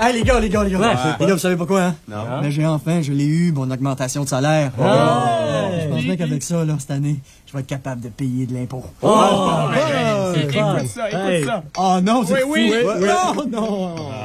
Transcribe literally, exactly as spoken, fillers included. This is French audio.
Hey, les gars, les gars, les gars. Ouais, Les gars, vous savez pas quoi, hein? Non. Mais j'ai enfin, je l'ai eu, mon augmentation de salaire. Ouais. Je pense bien qu'avec ça, là, cette année, je vais être capable de payer de l'impôt. Oh, ouais, c'est écoute fun. ça, écoute Hey. ça. Oh non, c'est Oui, fou. oui. Non, non.